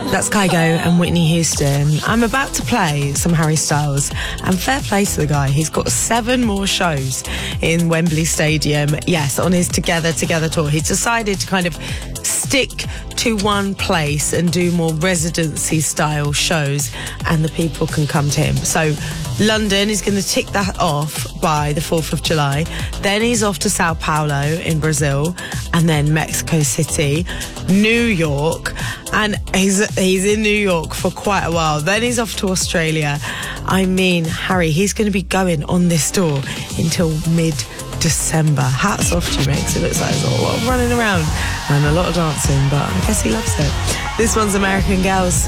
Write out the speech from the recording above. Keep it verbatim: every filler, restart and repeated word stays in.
That's Kygo and Whitney Houston. I'm about to play some Harry Styles, and fair play to the guy. He's got seven more shows in Wembley Stadium. Yes, on his Together Together tour. He's decided to kind of stick to one place and do more residency style shows, and the people can come to him. So London is going to tick that off by the fourth of July. Then he's off to Sao Paulo in Brazil, and then Mexico City, New York, and he's he's in New York for quite a while. Then he's off to Australia. I mean, Harry, he's going to be going on this tour until mid-December. Hats off to you, Mex. It looks like there's a lot of running around and a lot of dancing, but I guess he loves it. This one's American Girls.